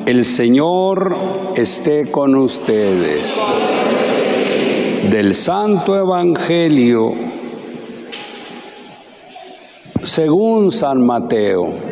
El Señor esté con ustedes. Del Santo Evangelio según San Mateo.